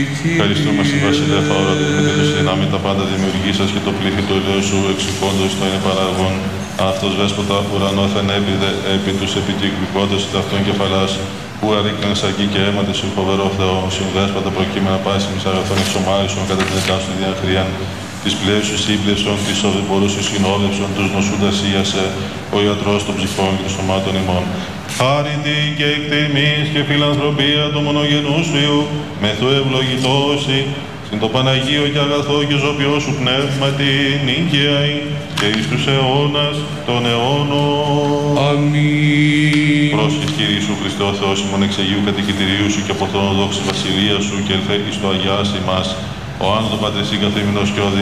Ευχαριστούμε στη Βασιλεία Φαόρατη με τη δύναμη τα πάντα δημιουργήσας και το πλήθη του ελαιού σου εξηκόντως το είναι παράγον. Αυτός βέσποτα ουρανόθεν επί τους επικυκλικόντος ταυτών κεφαλάς που αρρήκνεν σαρκή και αίμα της φοβερό Θεό, συνδέσποτα προκείμενα πάσιμης αγαθών εξομάρισον κατά την εκάστοτε διαχρίαν, της πλέουσης σύμπλευσον, της οδηπορούσης συνόδευσον, τους νοσούντας ίασε, ο ιατρός των ψυχών και των σωμάτων ημών. Χάρητη και εκτιμής και φιλανθρωπία του μονογενού σου Υιού, μεθού ευλογητώσει, συν το Παναγίο και αγαθό και ζωπιό σου πνεύματι, νίκαιαι και εις τους αιώνας των αιώνων. Αμήν. Πρόσχε Κύριε Ιησού Χριστέ ο Θεός ημών εξ Αγίου Κατοικητηρίου σου και από τον οδόξη βασιλεία σου και ελθέ εις το Αγιάς ημάς, ο άνδο Πατρισί καθήμενος και ο